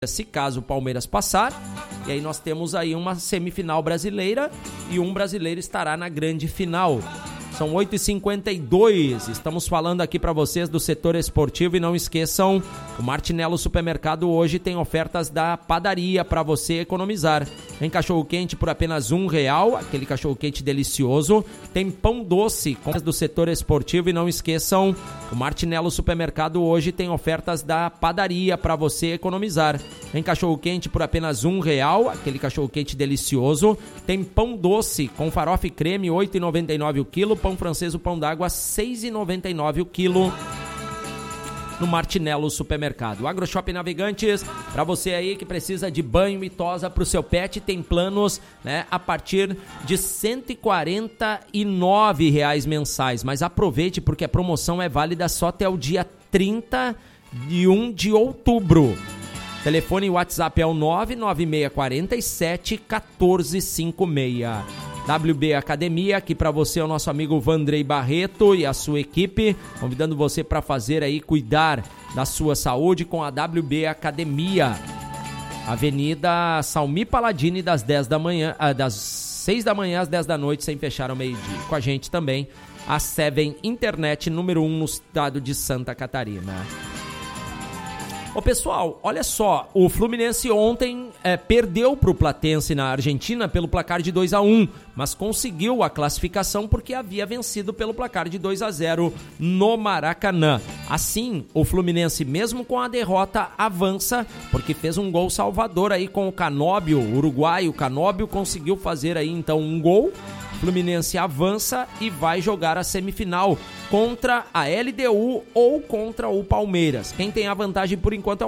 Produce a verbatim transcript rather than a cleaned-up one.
se caso o Palmeiras passar. E aí nós temos aí uma semifinal brasileira e um brasileiro estará na grande final. São oito e cinquenta e dois, estamos falando aqui para vocês do setor esportivo e não esqueçam, o Martinello Supermercado hoje tem ofertas da padaria para você economizar. Tem cachorro-quente por apenas um real, aquele cachorro-quente delicioso. Tem pão doce com do setor esportivo e não esqueçam, o Martinello Supermercado hoje tem ofertas da padaria para você economizar. Tem cachorro-quente por apenas um real, aquele cachorro-quente delicioso. Tem pão doce com farofa e creme, oito reais e noventa e nove centavos o quilo. Pão francês, o pão d'água, seis reais e noventa e nove centavos o quilo. No Martinello Supermercado. AgroShop Navegantes, para você aí que precisa de banho e tosa para o seu pet, tem planos, né, a partir de cento e quarenta e nove reais mensais. Mas aproveite porque a promoção é válida só até o dia trinta e um de outubro. Telefone e WhatsApp é o nove nove seis quatro sete um quatro cinco seis. W B Academia, aqui para você é o nosso amigo Vandrei Barreto e a sua equipe, convidando você para fazer aí, cuidar da sua saúde com a W B Academia. Avenida Salmi Paladini, das dez da manhã, das seis da manhã às dez da noite, sem fechar ao meio-dia. Com a gente também a Seven Internet, número um no estado de Santa Catarina. Ô pessoal, olha só, o Fluminense ontem é, perdeu para o Platense na Argentina pelo placar de dois a um, mas conseguiu a classificação porque havia vencido pelo placar de dois a zero no Maracanã. Assim, o Fluminense, mesmo com a derrota, avança, porque fez um gol salvador aí com o Canóbio, o uruguaio. O Canóbio conseguiu fazer aí então um gol. O Fluminense avança e vai jogar a semifinal contra a L D U ou contra o Palmeiras. Quem tem a vantagem por enquanto é o